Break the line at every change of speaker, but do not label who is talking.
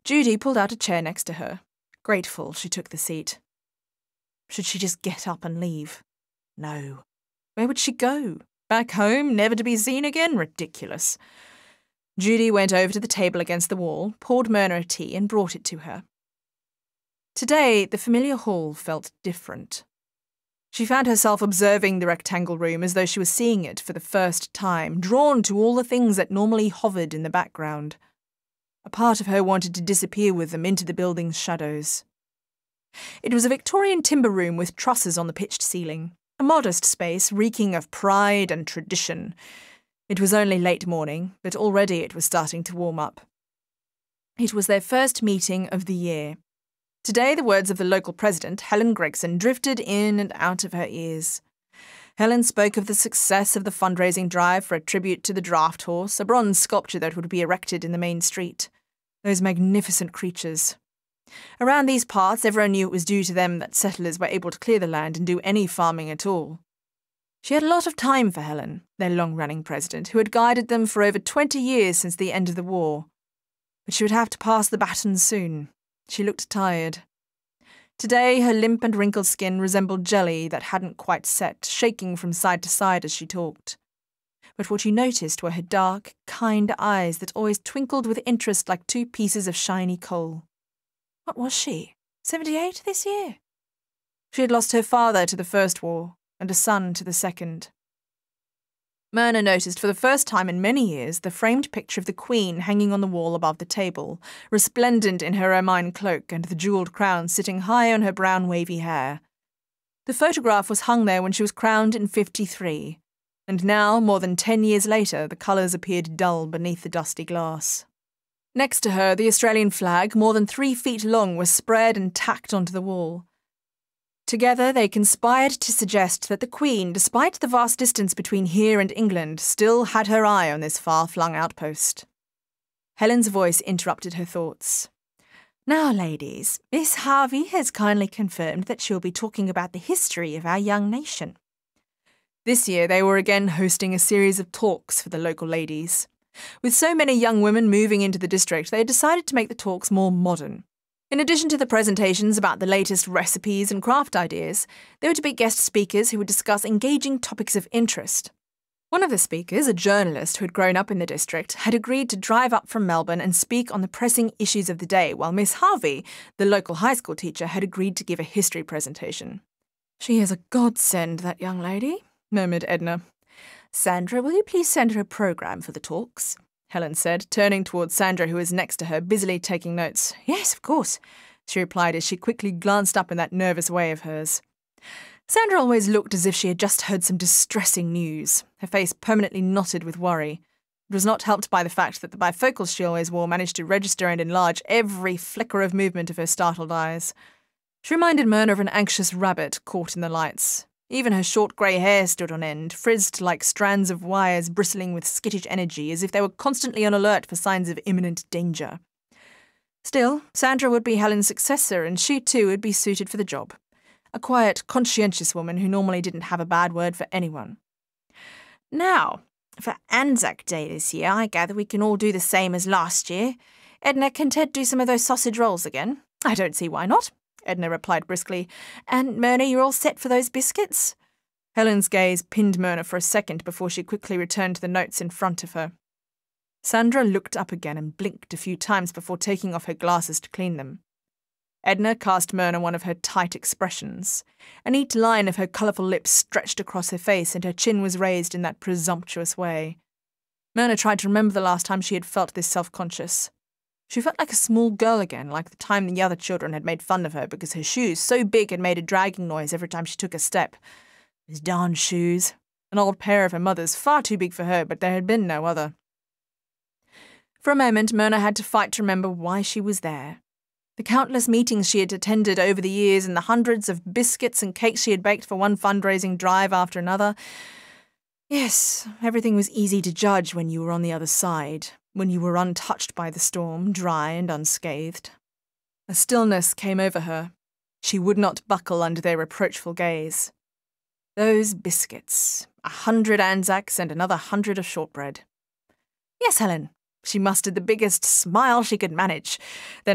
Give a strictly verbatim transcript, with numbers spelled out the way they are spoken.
Judy pulled out a chair next to her. Grateful, she took the seat. Should she just get up and leave? No. Where would she go? Back home, never to be seen again? Ridiculous. Judy went over to the table against the wall, poured Myrna a tea, and brought it to her. Today, the familiar hall felt different. She found herself observing the rectangle room as though she was seeing it for the first time, drawn to all the things that normally hovered in the background. A part of her wanted to disappear with them into the building's shadows. It was a Victorian timber room with trusses on the pitched ceiling, a modest space reeking of pride and tradition. It was only late morning, but already it was starting to warm up. It was their first meeting of the year. Today the words of the local president, Helen Gregson, drifted in and out of her ears. Helen spoke of the success of the fundraising drive for a tribute to the draft horse, a bronze sculpture that would be erected in the main street. Those magnificent creatures. Around these parts, everyone knew it was due to them that settlers were able to clear the land and do any farming at all. She had a lot of time for Helen, their long-running president, who had guided them for over twenty years since the end of the war. But she would have to pass the baton soon. She looked tired. Today, her limp and wrinkled skin resembled jelly that hadn't quite set, shaking from side to side as she talked. But what you noticed were her dark, kind eyes that always twinkled with interest like two pieces of shiny coal. What was she? Seventy-eight this year? She had lost her father to the First War, and a son to the Second. Myrna noticed for the first time in many years the framed picture of the Queen hanging on the wall above the table, resplendent in her ermine cloak and the jewelled crown sitting high on her brown wavy hair. The photograph was hung there when she was crowned in fifty-three, and now, more than ten years later, the colours appeared dull beneath the dusty glass. Next to her, the Australian flag, more than three feet long, was spread and tacked onto the wall. Together, they conspired to suggest that the Queen, despite the vast distance between here and England, still had her eye on this far-flung outpost. Helen's voice interrupted her thoughts. Now, ladies, Miss Harvey has kindly confirmed that she'll be talking about the history of our young nation. This year, they were again hosting a series of talks for the local ladies. With so many young women moving into the district, they had decided to make the talks more modern. In addition to the presentations about the latest recipes and craft ideas, there were to be guest speakers who would discuss engaging topics of interest. One of the speakers, a journalist who had grown up in the district, had agreed to drive up from Melbourne and speak on the pressing issues of the day, while Miss Harvey, the local high school teacher, had agreed to give a history presentation. She is a godsend, that young lady, murmured Edna. Sandra, will you please send her a programme for the talks? Helen said, turning towards Sandra, who was next to her, busily taking notes. Yes, of course, she replied as she quickly glanced up in that nervous way of hers. Sandra always looked as if she had just heard some distressing news, her face permanently knotted with worry. It was not helped by the fact that the bifocals she always wore managed to register and enlarge every flicker of movement of her startled eyes. She reminded Myrna of an anxious rabbit caught in the lights. Even her short grey hair stood on end, frizzed like strands of wires bristling with skittish energy, as if they were constantly on alert for signs of imminent danger. Still, Sandra would be Helen's successor, and she too would be suited for the job. A quiet, conscientious woman who normally didn't have a bad word for anyone. Now, for Anzac Day this year, I gather we can all do the same as last year. Edna, can Ted do some of those sausage rolls again? I don't see why not, Edna replied briskly. And Myrna, you're all set for those biscuits? Helen's gaze pinned Myrna for a second before she quickly returned to the notes in front of her. Sandra looked up again and blinked a few times before taking off her glasses to clean them. Edna cast Myrna one of her tight expressions. A neat line of her colourful lips stretched across her face, and her chin was raised in that presumptuous way. Myrna tried to remember the last time she had felt this self-conscious. She felt like a small girl again, like the time the other children had made fun of her because her shoes, so big, had made a dragging noise every time she took a step. Those darn shoes. An old pair of her mother's, far too big for her, but there had been no other. For a moment, Myrna had to fight to remember why she was there. The countless meetings she had attended over the years and the hundreds of biscuits and cakes she had baked for one fundraising drive after another. Yes, everything was easy to judge when you were on the other side, when you were untouched by the storm, dry and unscathed. A stillness came over her. She would not buckle under their reproachful gaze. Those biscuits, a hundred Anzacs and another hundred of shortbread. Yes, Helen. She mustered the biggest smile she could manage. Then